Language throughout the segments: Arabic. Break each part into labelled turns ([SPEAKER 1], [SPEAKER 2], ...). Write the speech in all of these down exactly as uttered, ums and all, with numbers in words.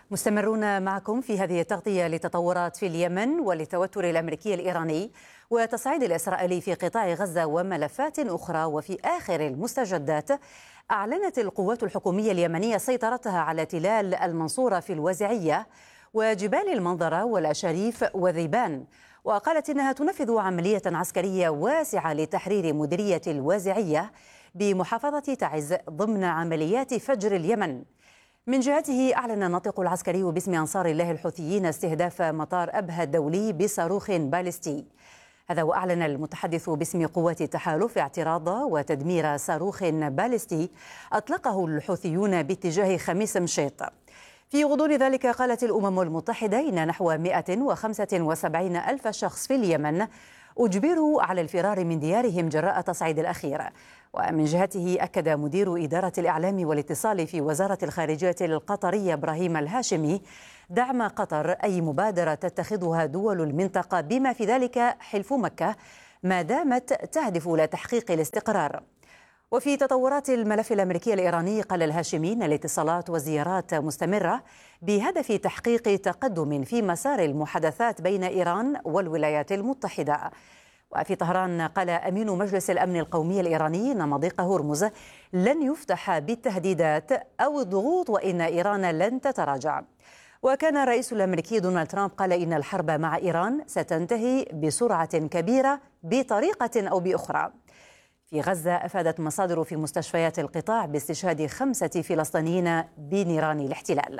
[SPEAKER 1] مستمرون معكم في هذه التغطية لتطورات في اليمن وللتوتر الأمريكي الإيراني وتصعيد الإسرائيلي في قطاع غزة وملفات أخرى. وفي آخر المستجدات أعلنت القوات الحكومية اليمنية سيطرتها على تلال المنصورة في الوازعية وجبال المنظرة والأشاريف وذيبان، وقالت إنها تنفذ عملية عسكرية واسعة لتحرير مديرية الوازعية بمحافظة تعز ضمن عمليات فجر اليمن. من جهته أعلن الناطق العسكري باسم أنصار الله الحوثيين استهداف مطار أبها الدولي بصاروخ باليستي. هذا وأعلن المتحدث باسم قوات التحالف اعتراض وتدمير صاروخ باليستي أطلقه الحوثيون باتجاه خميس مشيط. في غضون ذلك قالت الأمم المتحدة إن نحو مئة وخمسة وسبعين ألف شخص في اليمن أجبروا على الفرار من ديارهم جراء تصعيد الأخير. ومن جهته أكد مدير إدارة الإعلام والاتصال في وزارة الخارجية القطرية إبراهيم الهاشمي دعم قطر أي مبادرة تتخذها دول المنطقة بما في ذلك حلف مكة ما دامت تهدف إلى تحقيق الاستقرار. وفي تطورات الملف الأمريكي الإيراني قال الهاشمي أن الاتصالات والزيارات مستمرة بهدف تحقيق تقدم في مسار المحادثات بين إيران والولايات المتحدة. وفي طهران قال أمين مجلس الأمن القومي الإيراني أن مضيق هرمز لن يفتح بالتهديدات أو الضغوط وإن إيران لن تتراجع. وكان الرئيس الأمريكي دونالد ترامب قال إن الحرب مع إيران ستنتهي بسرعة كبيرة بطريقة أو بأخرى. في غزة أفادت مصادر في مستشفيات القطاع باستشهاد خمسة فلسطينيين بنيران الاحتلال.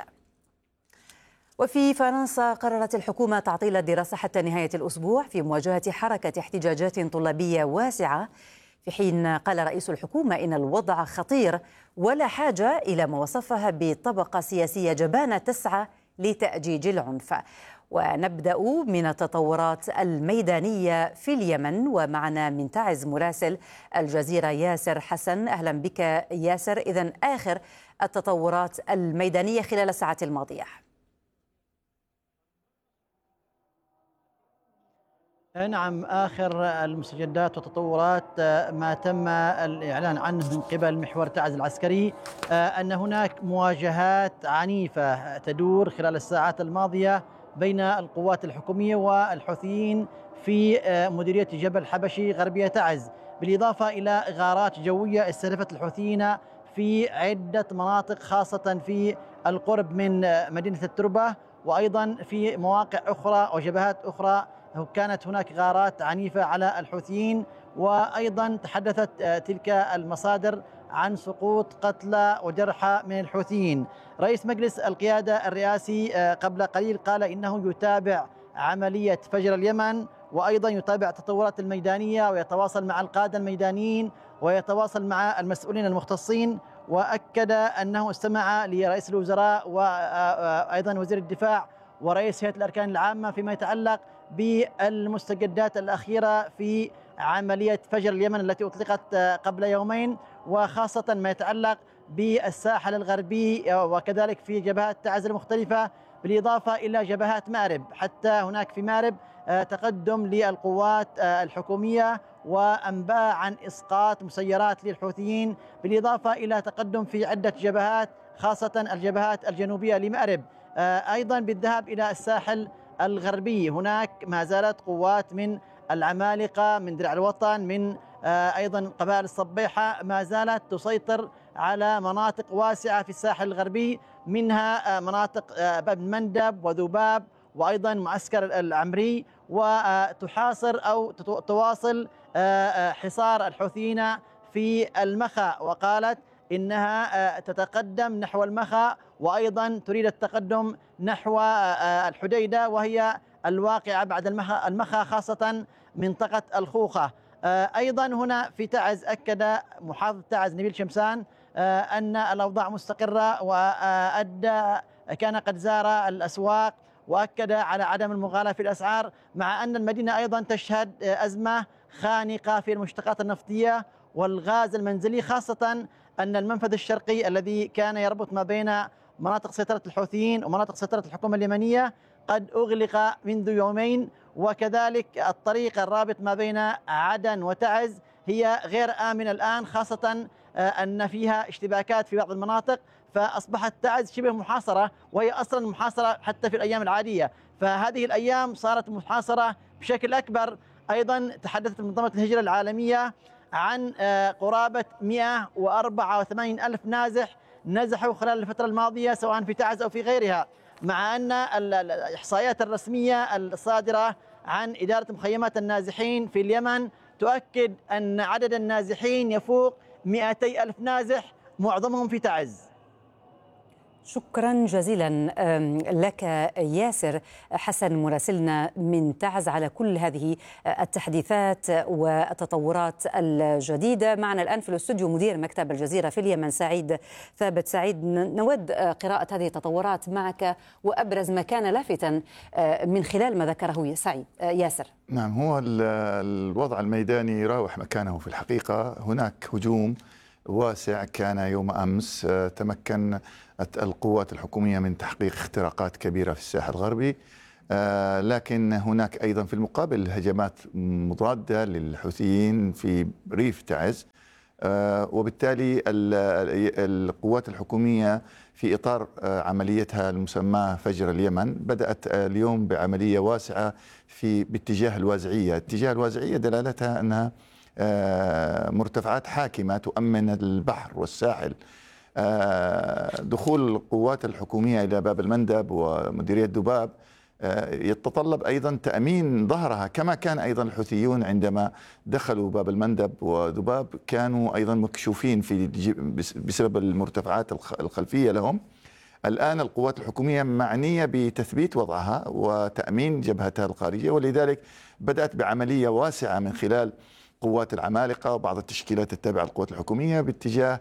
[SPEAKER 1] وفي فرنسا قررت الحكومة تعطيل الدراسة حتى نهاية الأسبوع في مواجهة حركة احتجاجات طلابية واسعة، في حين قال رئيس الحكومة إن الوضع خطير ولا حاجة إلى ما وصفها بطبقة سياسية جبانة تسعى لتأجيج العنف. ونبدأ من التطورات الميدانية في اليمن، ومعنا من تعز مراسل الجزيرة ياسر حسن. أهلا بك ياسر. إذن آخر التطورات الميدانية خلال الساعات الماضية.
[SPEAKER 2] نعم، آخر المستجدات والتطورات ما تم الإعلان عنه من قبل محور تعز العسكري أن هناك مواجهات عنيفة تدور خلال الساعات الماضية بين القوات الحكومية والحوثيين في مديرية جبل حبشي غربية تعز، بالإضافة إلى غارات جوية استهدفت الحوثيين في عدة مناطق خاصة في القرب من مدينة التربة، وأيضا في مواقع أخرى وجبهات أخرى كانت هناك غارات عنيفة على الحوثيين. وأيضا تحدثت تلك المصادر عن سقوط قتلى وجرحى من الحوثيين. رئيس مجلس القيادة الرئاسي قبل قليل قال إنه يتابع عملية فجر اليمن، وأيضا يتابع التطورات الميدانية ويتواصل مع القادة الميدانيين ويتواصل مع المسؤولين المختصين. وأكد أنه استمع لرئيس الوزراء وأيضا وزير الدفاع ورئيس هيئة الأركان العامة فيما يتعلق بالمستجدات الأخيرة في عملية فجر اليمن التي أطلقت قبل يومين، وخاصة ما يتعلق بالساحل الغربي وكذلك في جبهات تعز المختلفة، بالإضافة إلى جبهات مأرب. حتى هناك في مأرب تقدم للقوات الحكومية وأنباء عن إسقاط مسيرات للحوثيين، بالإضافة إلى تقدم في عدة جبهات خاصة الجبهات الجنوبية لمأرب. أيضا بالذهاب إلى الساحل الغربي هناك ما زالت قوات من العمالقة، من درع الوطن، من أيضا قبائل الصبيحة ما زالت تسيطر على مناطق واسعة في الساحل الغربي، منها مناطق باب المندب وذباب وأيضا معسكر العمري، وتحاصر أو تواصل حصار الحوثيين في المخا. وقالت إنها تتقدم نحو المخا وأيضا تريد التقدم نحو الحديدة وهي الواقعة بعد المخا, المخا خاصة منطقة الخوخة. أيضا هنا في تعز أكد محافظ تعز نبيل شمسان أن الأوضاع مستقرة، وأدى كان قد زار الأسواق وأكد على عدم المغالاة في الأسعار، مع أن المدينة أيضا تشهد أزمة خانقة في المشتقات النفطية والغاز المنزلي، خاصة أن المنفذ الشرقي الذي كان يربط ما بين مناطق سيطرة الحوثيين ومناطق سيطرة الحكومة اليمنية قد أغلق منذ يومين، وكذلك الطريق الرابط ما بين عدن وتعز هي غير آمنة الآن، خاصة أن فيها اشتباكات في بعض المناطق. فأصبحت تعز شبه محاصرة، وهي أصلا محاصرة حتى في الأيام العادية، فهذه الأيام صارت محاصرة بشكل أكبر. أيضا تحدثت منظمة الهجرة العالمية عن قرابة مئة وأربعة وثمانين ألف نازح نزحوا خلال الفترة الماضية سواء في تعز أو في غيرها، مع أن الإحصائيات الرسمية الصادرة عن إدارة مخيمات النازحين في اليمن تؤكد أن عدد النازحين يفوق مئتي ألف نازح، معظمهم في تعز.
[SPEAKER 1] شكرا جزيلا لك ياسر حسن مراسلنا من تعز على كل هذه التحديثات والتطورات الجديدة. معنا الآن في الاستوديو مدير مكتب الجزيرة في اليمن سعيد ثابت. سعيد، نود قراءة هذه التطورات معك وأبرز ما كان لافتا من خلال ما ذكره سعيد. ياسر.
[SPEAKER 3] نعم، هو الوضع الميداني يراوح مكانه في الحقيقة. هناك هجوم واسع كان يوم أمس، تمكن القوات الحكومية من تحقيق اختراقات كبيرة في الساحل الغربي، لكن هناك أيضا في المقابل هجمات مضادة للحوثيين في ريف تعز، وبالتالي القوات الحكومية في إطار عمليتها المسماة فجر اليمن بدأت اليوم بعملية واسعة في باتجاه الوازعية. اتجاه الوازعية دلالتها أنها مرتفعات حاكمة تؤمن البحر والساحل. دخول القوات الحكومية إلى باب المندب ومديرية دباب يتطلب أيضا تأمين ظهرها، كما كان أيضا الحوثيون عندما دخلوا باب المندب ودباب كانوا أيضا مكشوفين في بسبب المرتفعات الخلفية لهم. الآن القوات الحكومية معنية بتثبيت وضعها وتأمين جبهتها الخارجية، ولذلك بدأت بعملية واسعة من خلال قوات العمالقة وبعض التشكيلات التابعة للقوات الحكومية باتجاه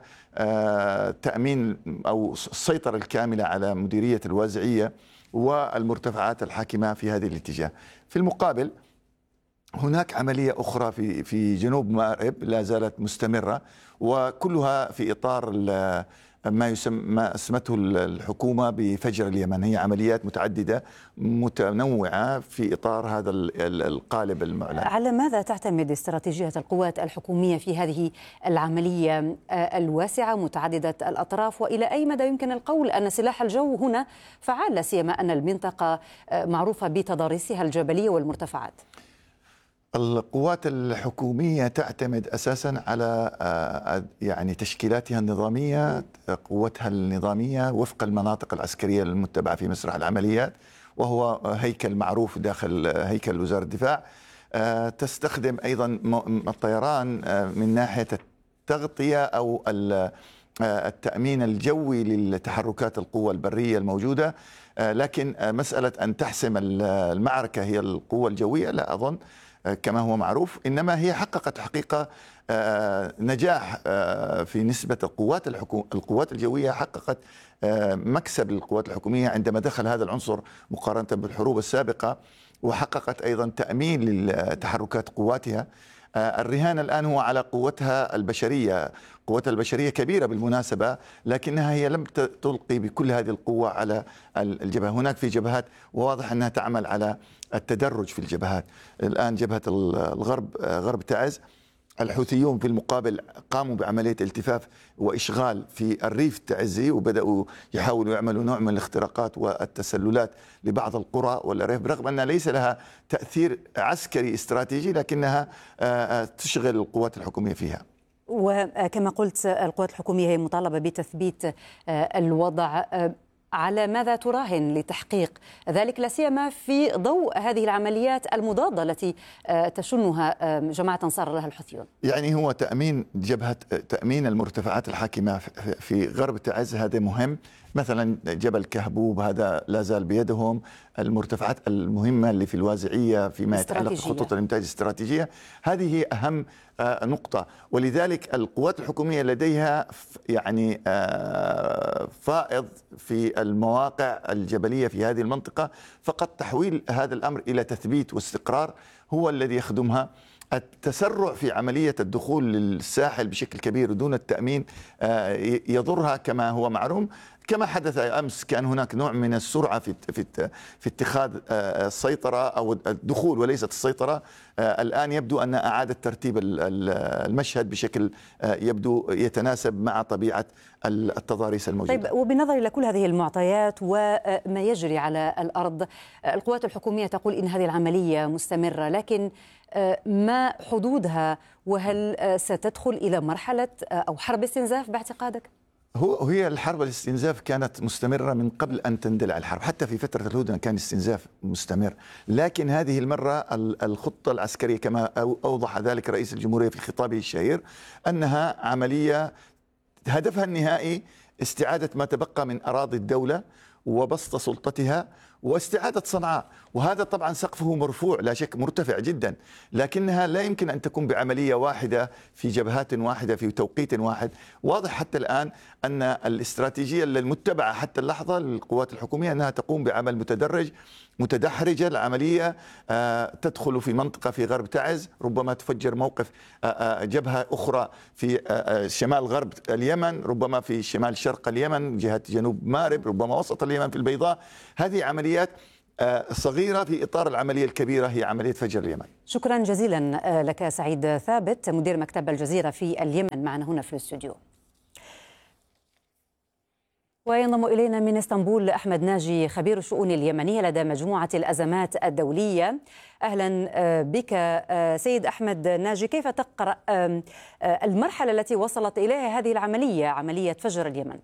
[SPEAKER 3] تأمين أو السيطرة الكاملة على مديرية الوازعية والمرتفعات الحاكمة في هذه الاتجاه. في المقابل هناك عملية أخرى في في جنوب مأرب لا زالت مستمرة، وكلها في إطار ما يسمى ما اسمته الحكومة بفجر اليمن. هي عمليات متعددة متنوعة في إطار هذا القالب المعلن.
[SPEAKER 1] على ماذا تعتمد استراتيجية القوات الحكومية في هذه العملية الواسعة متعددة الأطراف، وإلى أي مدى يمكن القول أن سلاح الجو هنا فعال، لا سيما أن المنطقة معروفة بتضاريسها الجبلية والمرتفعات؟
[SPEAKER 3] القوات الحكومية تعتمد أساسا على يعني تشكيلاتها النظامية، قوتها النظامية وفق المناطق العسكرية المتبعة في مسرح العمليات، وهو هيكل معروف داخل هيكل وزارة الدفاع. تستخدم أيضا الطيران من ناحية التغطية أو التأمين الجوي للتحركات القوى البرية الموجودة، لكن مسألة أن تحسم المعركة هي القوة الجوية لا أظن كما هو معروف، إنما هي حققت حقيقة نجاح في نسبة القوات الحكومية. القوات الجوية حققت مكسب للقوات الحكومية عندما دخل هذا العنصر مقارنة بالحروب السابقة، وحققت أيضا تأمين لتحركات قواتها. الرهان الآن هو على قوتها البشرية. قوتها البشرية كبيرة بالمناسبة، لكنها هي لم تلقي بكل هذه القوة على الجبهة. هناك في جبهات وواضح أنها تعمل على التدرج في الجبهات. الآن جبهة الغرب غرب تعز، الحوثيون في المقابل قاموا بعملية التفاف وإشغال في الريف التعزي، وبدأوا يحاولوا يعملوا نوع من الاختراقات والتسللات لبعض القرى والأرياف، برغم أنها ليس لها تأثير عسكري استراتيجي، لكنها تشغل القوات الحكومية فيها.
[SPEAKER 1] وكما قلت القوات الحكومية هي مطالبة بتثبيت الوضع. على ماذا تراهن لتحقيق ذلك، لا سيما في ضوء هذه العمليات المضادة التي تشنها جماعة أنصار الله الحوثيون؟
[SPEAKER 3] يعني هو تأمين جبهة تأمين المرتفعات الحاكمة في غرب تعز هذا مهم. مثلا جبل كهبوب هذا لا زال بيدهم. المرتفعات المهمة اللي في الوازعية فيما يتعلق بخطوط الإنتاج الاستراتيجية، هذه هي أهم نقطة. ولذلك القوات الحكومية لديها يعني فائض في المواقع الجبلية في هذه المنطقة، فقط تحويل هذا الأمر إلى تثبيت واستقرار هو الذي يخدمها. التسرع في عملية الدخول للساحل بشكل كبير دون التأمين يضرها كما هو معلوم. كما حدث أمس. كان هناك نوع من السرعة في في في اتخاذ السيطرة أو الدخول وليست السيطرة. الآن يبدو أن أعادت ترتيب المشهد بشكل يبدو يتناسب مع طبيعة التضاريس الموجودة.
[SPEAKER 1] طيب، وبالنظر إلى كل هذه المعطيات وما يجري على الأرض، القوات الحكومية تقول إن هذه العملية مستمرة، لكن ما حدودها؟ وهل ستدخل إلى مرحلة أو حرب استنزاف باعتقادك؟
[SPEAKER 3] هو هي الحرب الاستنزاف كانت مستمرة من قبل أن تندلع الحرب، حتى في فترة الهدنة كان استنزاف مستمر. لكن هذه المرة الخطة العسكرية كما أوضح ذلك رئيس الجمهورية في خطابه الشهير أنها عملية هدفها النهائي استعادة ما تبقى من أراضي الدولة وبسط سلطتها واستعادة صنعاء. وهذا طبعا سقفه مرفوع، لا شك مرتفع جدا، لكنها لا يمكن أن تكون بعملية واحدة في جبهات واحدة في توقيت واحد. واضح حتى الآن أن الاستراتيجية المتبعة حتى اللحظة للقوات الحكومية أنها تقوم بعمل متدرج متدحرجة. العملية تدخل في منطقة في غرب تعز، ربما تفجر موقف جبهة أخرى في شمال غرب اليمن، ربما في شمال شرق اليمن جهة جنوب مارب، ربما وسط اليمن في البيضاء. هذه عمليات صغيرة في إطار العملية الكبيرة هي عملية فجر اليمن.
[SPEAKER 1] شكرا جزيلا لك سعيد ثابت، مدير مكتب الجزيرة في اليمن، معنا هنا في الاستوديو. وينضم إلينا من اسطنبول أحمد ناجي، خبير الشؤون اليمنية لدى مجموعة الأزمات الدولية. أهلا بك سيد أحمد ناجي، كيف تقرأ المرحلة التي وصلت إليها هذه العملية، عملية فجر اليمن؟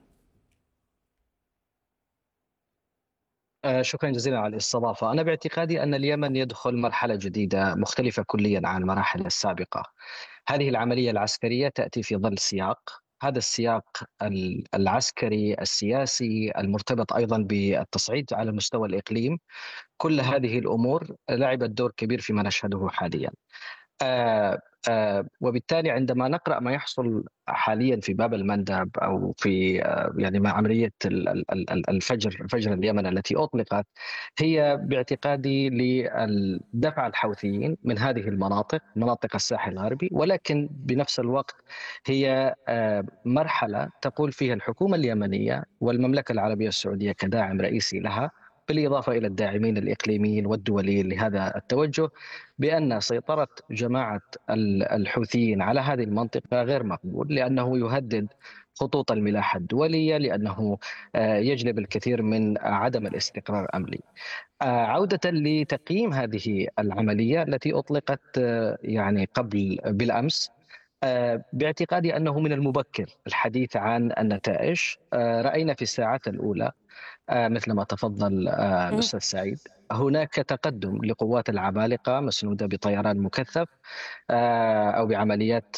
[SPEAKER 4] شكرا جزيلا على الاستضافة. أنا باعتقادي أن اليمن يدخل مرحلة جديدة مختلفة كليا عن المراحل السابقة. هذه العملية العسكرية تأتي في ظل سياق، هذا السياق العسكري السياسي المرتبط أيضا بالتصعيد على مستوى الإقليم. كل هذه الأمور لعبت دور كبير فيما نشهده حاليا. آه آه وبالتالي عندما نقرأ ما يحصل حاليا في باب المندب أو في آه يعني مع عملية الفجر فجر اليمن التي أطلقت، هي باعتقادي لدفع الحوثيين من هذه المناطق، مناطق الساحل الغربي، ولكن بنفس الوقت هي آه مرحلة تقول فيها الحكومة اليمنية والمملكة العربية السعودية كداعم رئيسي لها، بالإضافة إلى الداعمين الإقليميين والدوليين لهذا التوجه، بأن سيطرة جماعة الحوثيين على هذه المنطقة غير مقبول، لأنه يهدد خطوط الملاحة الدولية، لأنه يجلب الكثير من عدم الاستقرار الأمني. عودة لتقييم هذه العملية التي أطلقت يعني قبل بالأمس، باعتقادي أنه من المبكر الحديث عن النتائج. رأينا في الساعات الأولى مثل ما تفضل الأستاذ سعيد هناك تقدم لقوات العمالقة مسنودة بطيران مكثف أو بعمليات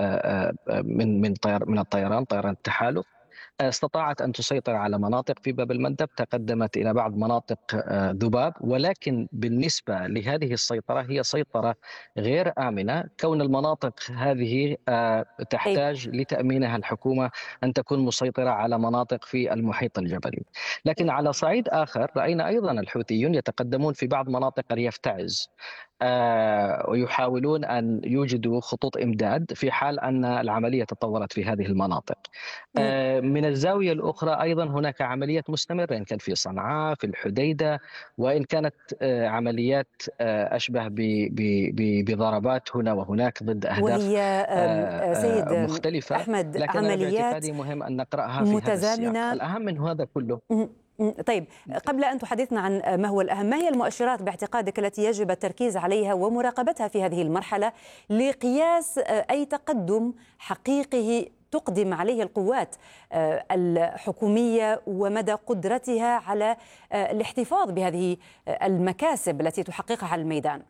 [SPEAKER 4] من من طير من الطيران طيران التحالف، استطاعت أن تسيطر على مناطق في باب المندب، تقدمت إلى بعض مناطق ذباب، ولكن بالنسبة لهذه السيطرة هي سيطرة غير آمنة، كون المناطق هذه تحتاج لتأمينها الحكومة أن تكون مسيطرة على مناطق في المحيط الجبلي. لكن على صعيد آخر رأينا أيضا الحوثيون يتقدمون في بعض مناطق ريف تعز ويحاولون أن يوجدوا خطوط إمداد في حال أن العملية تطورت في هذه المناطق. من الزاوية الأخرى أيضا هناك عمليات مستمرة، إن كان في صنعاء، في الحديدة، وإن كانت عمليات أشبه بضربات هنا وهناك ضد أهداف
[SPEAKER 1] وهي سيد
[SPEAKER 4] مختلفة.
[SPEAKER 1] أحمد
[SPEAKER 4] لكن
[SPEAKER 1] عمليات
[SPEAKER 4] مهم أن نقرأها في
[SPEAKER 1] متزامنة.
[SPEAKER 4] هذا السياق. الأهم من هذا كله،
[SPEAKER 1] طيب، قبل أن تحدثنا عن ما هو الأهم، ما هي المؤشرات باعتقادك التي يجب التركيز عليها ومراقبتها في هذه المرحلة لقياس أي تقدم حقيقي تقدم عليه القوات الحكومية ومدى قدرتها على الاحتفاظ بهذه المكاسب التي تحققها على الميدان؟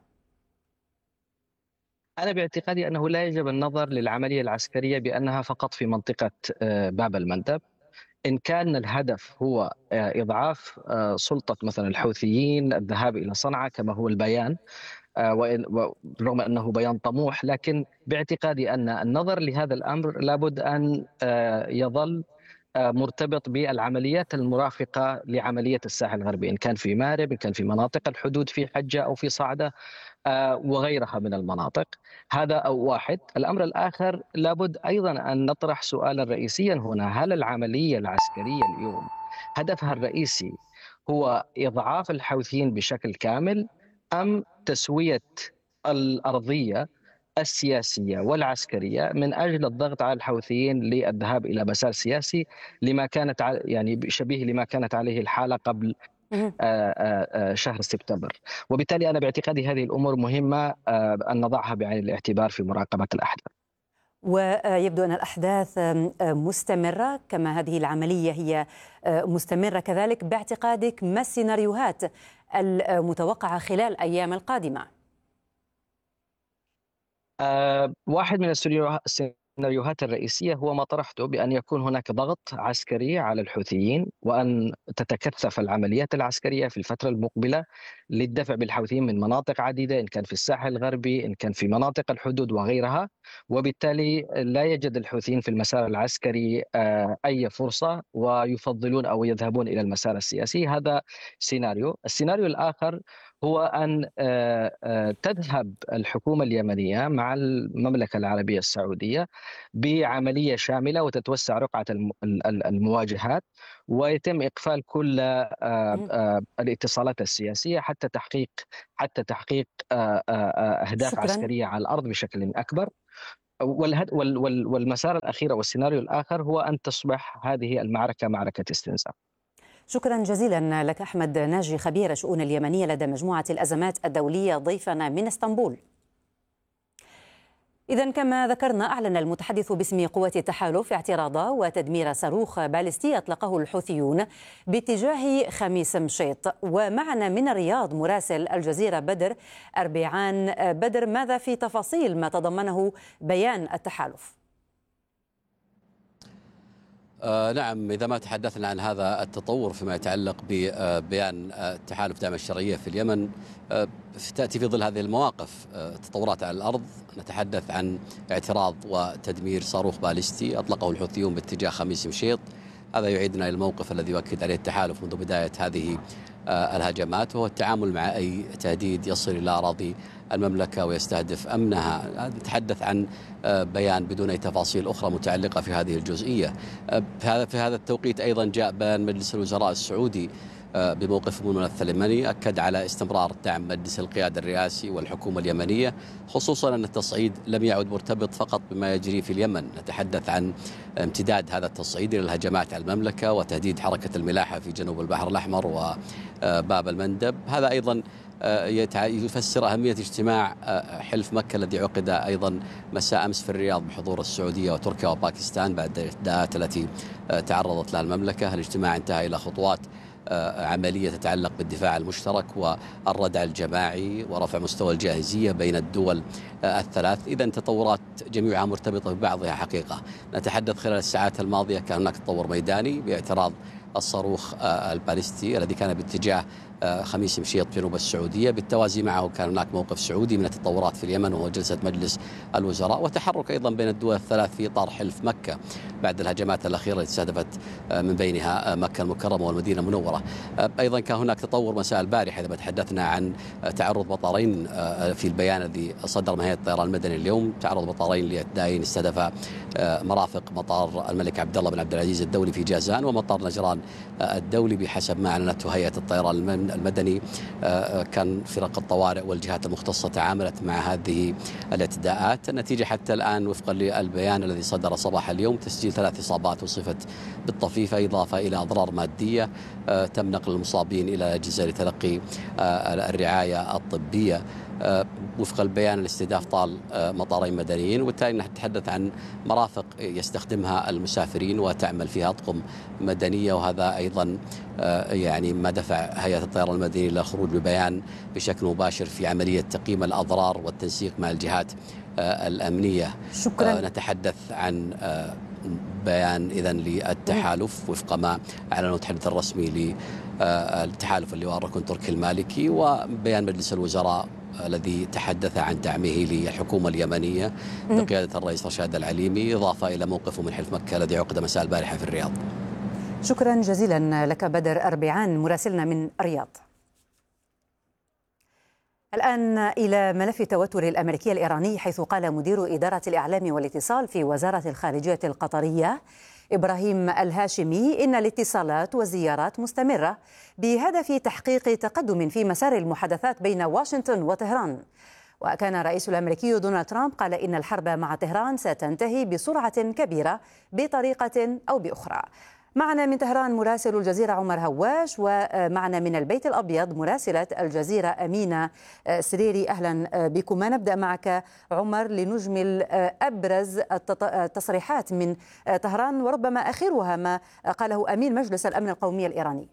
[SPEAKER 4] أنا باعتقادي أنه لا يجب النظر للعملية العسكرية بأنها فقط في منطقة باب المندب. إن كان الهدف هو إضعاف سلطة مثلا الحوثيين، الذهاب إلى صنعاء كما هو البيان، رغم أنه بيان طموح، لكن باعتقادي أن النظر لهذا الأمر لابد أن يظل مرتبط بالعمليات المرافقة لعملية الساحل الغربي، إن كان في مارب، إن كان في مناطق الحدود في حجة أو في صعدة. وغيرها من المناطق. هذا واحد. الأمر الآخر، لابد أيضا أن نطرح سؤالا رئيسيا هنا: هل العملية العسكرية اليوم هدفها الرئيسي هو إضعاف الحوثيين بشكل كامل، أم تسوية الأرضية السياسية والعسكرية من أجل الضغط على الحوثيين للذهاب إلى مسار سياسي لما كانت يعني شبيه لما كانت عليه الحالة قبل شهر سبتمبر؟ وبالتالي أنا باعتقادي هذه الأمور مهمة أن نضعها بعين الاعتبار في مراقبة الأحداث.
[SPEAKER 1] ويبدو أن الأحداث مستمرة كما هذه العملية هي مستمرة كذلك. باعتقادك ما السيناريوهات المتوقعة خلال الأيام القادمة؟
[SPEAKER 4] أه واحد من السيناريوهات الرئيسية هو ما طرحته، بأن يكون هناك ضغط عسكري على الحوثيين وأن تتكثف العمليات العسكرية في الفترة المقبلة للدفع بالحوثيين من مناطق عديدة، إن كان في الساحل الغربي، إن كان في مناطق الحدود وغيرها، وبالتالي لا يجد الحوثيين في المسار العسكري أي فرصة ويفضلون أو يذهبون إلى المسار السياسي. هذا سيناريو. السيناريو الآخر هو أن تذهب الحكومة اليمنية مع المملكة العربية السعودية بعملية شاملة وتتوسع رقعة المواجهات، ويتم إقفال كل الاتصالات السياسية حتى تحقيق حتى تحقيق أهداف شكراً. عسكرية على الأرض بشكل أكبر. والمسار الأخير والسيناريو الآخر هو أن تصبح هذه المعركة معركة استنزاف.
[SPEAKER 1] شكرا جزيلا لك أحمد ناجي، خبير الشؤون اليمنية لدى مجموعة الأزمات الدولية، ضيفنا من اسطنبول. إذن كما ذكرنا، أعلن المتحدث باسم قوات التحالف اعتراض وتدمير صاروخ باليستي أطلقه الحوثيون باتجاه خميس مشيط. ومعنا من الرياض مراسل الجزيرة بدر أربعان. بدر، ماذا في تفاصيل ما تضمنه بيان التحالف؟
[SPEAKER 5] آه نعم، إذا ما تحدثنا عن هذا التطور فيما يتعلق ببيان تحالف دعم الشرعية في اليمن، آه تأتي في ظل هذه المواقف آه تطورات على الأرض. نتحدث عن اعتراض وتدمير صاروخ باليستي أطلقه الحوثيون باتجاه خميس مشيط. هذا يعيدنا إلى الموقف الذي يؤكد عليه التحالف منذ بداية هذه آه الهجمات، وهو التعامل مع أي تهديد يصل إلى أراضي المملكة ويستهدف أمنها. نتحدث عن بيان بدون أي تفاصيل أخرى متعلقة في هذه الجزئية. في هذا التوقيت أيضا جاء بيان مجلس الوزراء السعودي بموقف الممثل اليمني، أكد على استمرار دعم مجلس القيادة الرئاسي والحكومة اليمنية، خصوصا أن التصعيد لم يعد مرتبط فقط بما يجري في اليمن. نتحدث عن امتداد هذا التصعيد إلى الهجمات على المملكة وتهديد حركة الملاحة في جنوب البحر الأحمر وباب المندب. هذا أيضا يفسر أهمية اجتماع حلف مكة الذي عقد أيضا مساء أمس في الرياض بحضور السعودية وتركيا وباكستان بعد الإعداءات التي تعرضت لها المملكة. الاجتماع انتهى إلى خطوات عملية تتعلق بالدفاع المشترك والردع الجماعي ورفع مستوى الجاهزية بين الدول الثلاث. إذن تطورات جميعها مرتبطة ببعضها حقيقة. نتحدث خلال الساعات الماضية كان هناك تطور ميداني باعتراض الصاروخ الباليستي الذي كان باتجاه خميس مشيط جنوب السعودية. بالتوازي معه كان هناك موقف سعودي من التطورات في اليمن وهو جلسة مجلس الوزراء، وتحرك أيضا بين الدول الثلاث في إطار حلف مكة بعد الهجمات الأخيرة التي استهدفت من بينها مكة المكرمة والمدينة المنورة. أيضا كان هناك تطور مساء البارحة إذا تحدثنا عن تعرض مطارين في البيان الذي صدر من هيئة الطيران المدني اليوم، تعرض مطارين لاعتداءين استهدف مرافق مطار الملك عبد الله بن عبد العزيز الدولي في جازان ومطار نجران الدولي بحسب ما أعلنته هيئة الطيران المدني. كان فرق الطوارئ والجهات المختصة تعاملت مع هذه الاعتداءات. النتيجة حتى الآن وفقا للبيان الذي صدر صباح اليوم تسجيل ثلاث إصابات وصفت بالطفيفة إضافة إلى أضرار مادية. تم نقل المصابين إلى الجزائر لتلقي الرعاية الطبية. وفق البيان الاستهداف طال مطارين مدنيين، وبالتالي نتحدث عن مرافق يستخدمها المسافرين وتعمل فيها أطقم مدنية، وهذا أيضا يعني ما دفع هيئة الطيران المدني إلى الخروج ببيان بشكل مباشر في عملية تقييم الأضرار والتنسيق مع الجهات الأمنية.
[SPEAKER 1] شكرا.
[SPEAKER 5] نتحدث عن بيان إذن للتحالف وفق ما أعلنه المتحدث الرسمي للتحالف اللواء الركن تركي المالكي، وبيان مجلس الوزراء الذي تحدث عن دعمه للحكومة اليمنية بقيادة الرئيس رشاد العليمي، إضافة إلى موقفه من حلف مكة الذي عقد مساء البارحة في الرياض.
[SPEAKER 1] شكرا جزيلا لك بدر أربعان مراسلنا من الرياض. الآن إلى ملف التوتر الأمريكي الإيراني، حيث قال مدير إدارة الإعلام والاتصال في وزارة الخارجية القطرية إبراهيم الهاشمي إن الاتصالات والزيارات مستمرة بهدف تحقيق تقدم في مسار المحادثات بين واشنطن وطهران. وكان الرئيس الأمريكي دونالد ترامب قال إن الحرب مع طهران ستنتهي بسرعة كبيرة بطريقة أو بأخرى. معنا من طهران مراسل الجزيرة عمر هواش، ومعنا من البيت الأبيض مراسلة الجزيرة أمينة سريري. أهلا بكم. نبدأ معك عمر لنجمل أبرز التصريحات من طهران، وربما آخرها ما قاله أمين مجلس الأمن القومي الإيراني.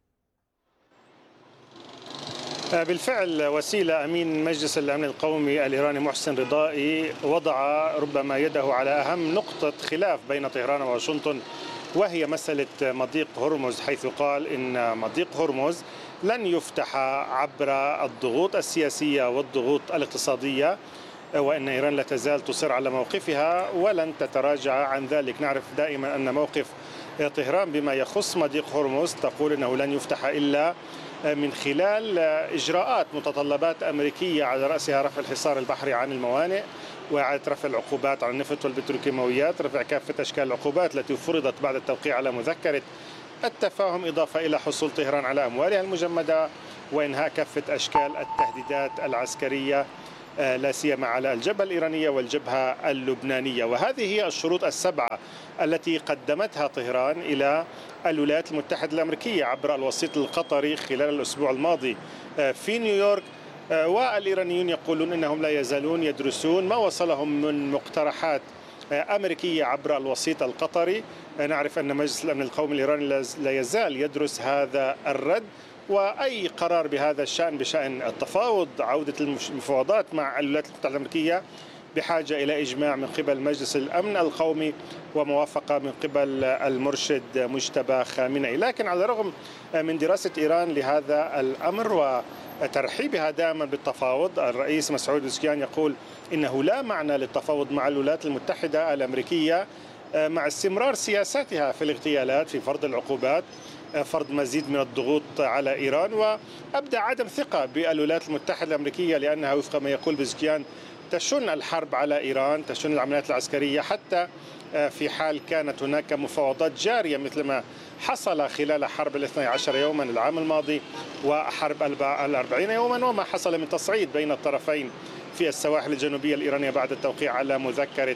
[SPEAKER 6] بالفعل وسيلة أمين مجلس الأمن القومي الإيراني محسن رضائي وضع ربما يده على أهم نقطة خلاف بين طهران وواشنطن، وهي مسألة مضيق هرمز، حيث قال إن مضيق هرمز لن يفتح عبر الضغوط السياسية والضغوط الاقتصادية، وإن إيران لا تزال تصر على موقفها ولن تتراجع عن ذلك. نعرف دائما أن موقف طهران بما يخص مضيق هرمز تقول أنه لن يفتح إلا من خلال إجراءات متطلبات أمريكية، على رأسها رفع الحصار البحري عن الموانئ وإعادة رفع العقوبات على النفط والبتروكيماويات، رفع كافة أشكال العقوبات التي فرضت بعد التوقيع على مذكرة التفاهم، إضافة إلى حصول طهران على أموالها المجمدة وإنهاء كافة أشكال التهديدات العسكرية لا سيما على الجبهة الإيرانية والجبهة اللبنانية. وهذه هي الشروط السبعة التي قدمتها طهران إلى الولايات المتحدة الأمريكية عبر الوسيط القطري خلال الأسبوع الماضي في نيويورك. والإيرانيون يقولون أنهم لا يزالون يدرسون ما وصلهم من مقترحات أمريكية عبر الوسيط القطري. نعرف أن مجلس الأمن القومي الإيراني لا يزال يدرس هذا الرد، وأي قرار بهذا الشأن بشأن التفاوض عودة المفاوضات مع الولايات المتحدة الأمريكية بحاجة إلى إجماع من قبل مجلس الأمن القومي وموافقة من قبل المرشد مجتبى خامنئي. لكن على الرغم من دراسة إيران لهذا الأمر وترحيبها دائما بالتفاوض، الرئيس مسعود بزكيان يقول إنه لا معنى للتفاوض مع الولايات المتحدة الأمريكية مع استمرار سياساتها في الاغتيالات، في فرض العقوبات، فرض مزيد من الضغوط على إيران، وأبدى عدم ثقة بالولايات المتحدة الأمريكية لأنها وفق ما يقول بزكيان تشن الحرب على إيران، تشن العمليات العسكرية، حتى في حال كانت هناك مفاوضات جارية مثل ما حصل خلال حرب الاثني عشر يوما العام الماضي وحرب الأربعين يوما، وما حصل من تصعيد بين الطرفين في السواحل الجنوبية الإيرانية بعد التوقيع على مذكرة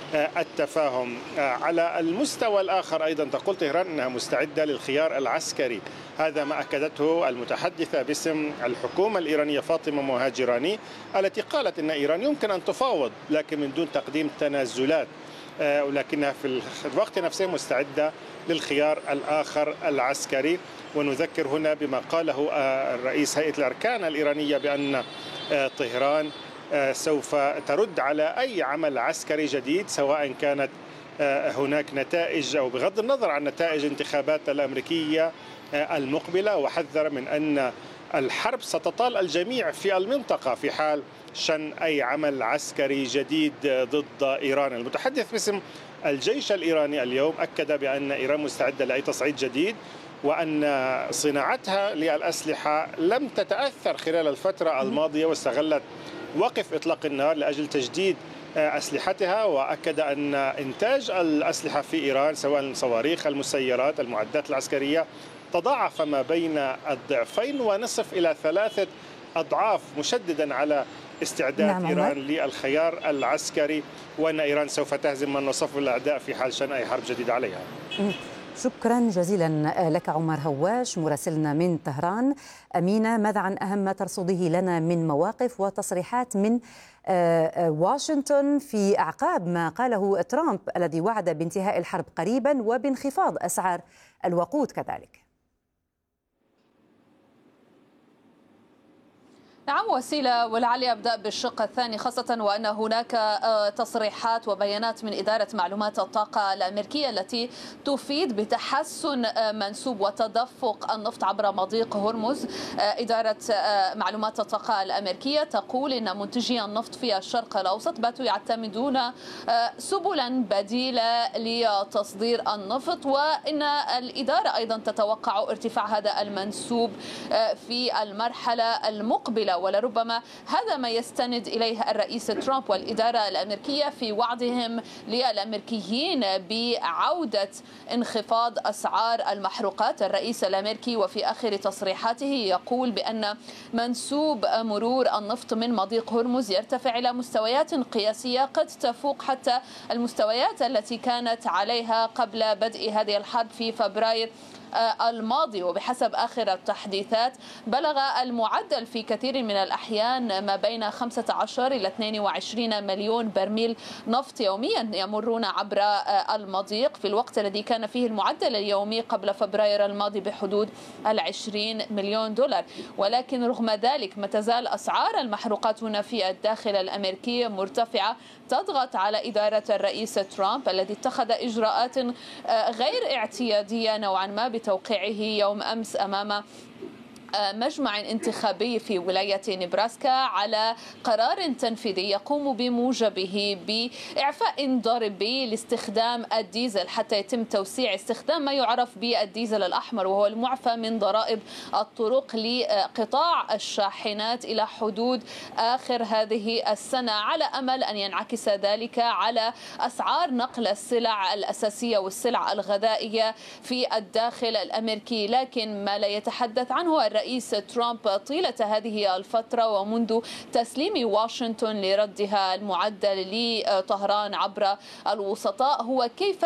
[SPEAKER 6] التفاهم. على المستوى الآخر أيضا تقول طهران أنها مستعدة للخيار العسكري، هذا ما أكدته المتحدثة باسم الحكومة الإيرانية فاطمة مهاجراني، التي قالت أن إيران يمكن أن تفاوض لكن من دون تقديم تنازلات، ولكنها في الوقت نفسه مستعدة للخيار الآخر العسكري. ونذكر هنا بما قاله الرئيس هيئة الأركان الإيرانية بأن طهران سوف ترد على أي عمل عسكري جديد سواء كانت هناك نتائج أو بغض النظر عن نتائج الانتخابات الأمريكية المقبلة، وحذر من أن الحرب ستطال الجميع في المنطقة في حال شن أي عمل عسكري جديد ضد إيران. المتحدث باسم الجيش الإيراني اليوم أكد بأن إيران مستعدة لأي تصعيد جديد، وأن صناعتها للأسلحة لم تتأثر خلال الفترة الماضية، واستغلت وقف إطلاق النار لأجل تجديد أسلحتها. وأكد أن إنتاج الأسلحة في إيران سواء الصواريخ، المسيرات، المعدات العسكرية تضاعف ما بين الضعفين ونصف إلى ثلاثة أضعاف، مشددا على استعداد نعم إيران للخيار العسكري، وأن إيران سوف تهزم من وصفه الأعداء في حال شن أي حرب جديدة عليها.
[SPEAKER 1] شكرا جزيلا لك عمر هواش مراسلنا من طهران. أمينة، ماذا عن أهم ما ترصده لنا من مواقف وتصريحات من واشنطن في أعقاب ما قاله ترامب الذي وعد بانتهاء الحرب قريبا وبانخفاض أسعار الوقود كذلك؟
[SPEAKER 7] نعم وسيلة، ولعلي أبدأ بالشق الثاني، خاصة وأن هناك تصريحات وبيانات من إدارة معلومات الطاقة الأمريكية التي تفيد بتحسن منسوب وتدفق النفط عبر مضيق هرمز. إدارة معلومات الطاقة الأمريكية تقول إن منتجي النفط في الشرق الأوسط باتوا يعتمدون سبلا بديلة لتصدير النفط، وإن الإدارة أيضا تتوقع ارتفاع هذا المنسوب في المرحلة المقبلة. ولربما هذا ما يستند إليه الرئيس ترامب والإدارة الأمريكية في وعدهم للأمريكيين بعودة انخفاض أسعار المحروقات. الرئيس الأمريكي وفي آخر تصريحاته يقول بأن منسوب مرور النفط من مضيق هرمز يرتفع إلى مستويات قياسية قد تفوق حتى المستويات التي كانت عليها قبل بدء هذه الحرب في فبراير الماضي. وبحسب آخر التحديثات بلغ المعدل في كثير من الأحيان ما بين خمسة عشر إلى اثنين وعشرين مليون برميل نفط يوميا يمرون عبر المضيق، في الوقت الذي كان فيه المعدل اليومي قبل فبراير الماضي بحدود العشرين مليون دولار. ولكن رغم ذلك ما تزال أسعار المحروقات هنا في الداخل الأمريكي مرتفعة، تضغط على إدارة الرئيس ترامب الذي اتخذ إجراءات غير اعتيادية نوعا ما بتوقيعه يوم أمس أمام مجمع انتخابي في ولاية نبراسكا على قرار تنفيذي يقوم بموجبه بإعفاء ضريبي لاستخدام الديزل حتى يتم توسيع استخدام ما يعرف بالديزل الأحمر، وهو المعفى من ضرائب الطرق لقطاع الشاحنات إلى حدود آخر هذه السنة، على أمل أن ينعكس ذلك على أسعار نقل السلع الأساسية والسلع الغذائية في الداخل الأمريكي. لكن ما لا يتحدث عنه الرئيس ترامب طيلة هذه الفترة ومنذ تسليم واشنطن لردها المعدل لطهران عبر الوسطاء هو كيف